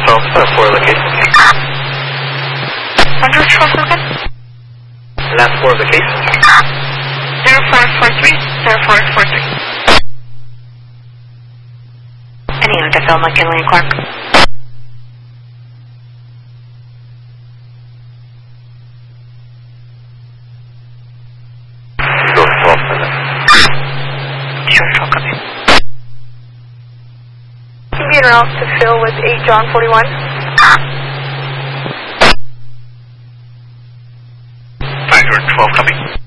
12, last 4 of the case. George 12 again? Last 4 of the case. 0443, 0443. Any unit to Phil McKinley and Clark. George 12, copy. Computer out to Phil with 8 John 41. 5 George 12, copy.